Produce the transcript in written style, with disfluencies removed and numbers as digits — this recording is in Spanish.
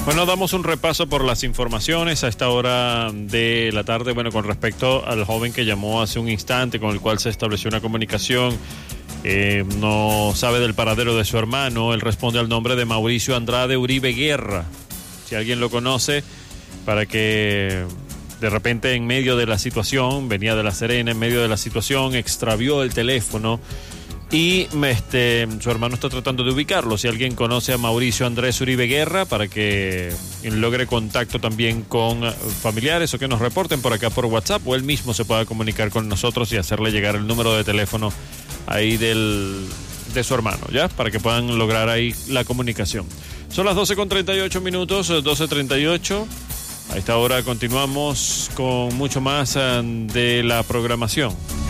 Bueno, damos un repaso por las informaciones a esta hora de la tarde. Bueno, con respecto al joven que llamó hace un instante, con el cual se estableció una comunicación, no sabe del paradero de su hermano. Él responde al nombre de Mauricio Andrade Uribe Guerra. Si alguien lo conoce, para que de repente en medio de la situación, venía de La Serena, en medio de la situación, extravió el teléfono. Y su hermano está tratando de ubicarlo. Si alguien conoce a Mauricio Andrés Uribe Guerra, para que logre contacto también con familiares o que nos reporten por acá por WhatsApp, o él mismo se pueda comunicar con nosotros y hacerle llegar el número de teléfono ahí de su hermano, ¿ya? Para que puedan lograr ahí la comunicación. Son las 12:38 minutos, 12:38. A esta hora continuamos con mucho más de la programación.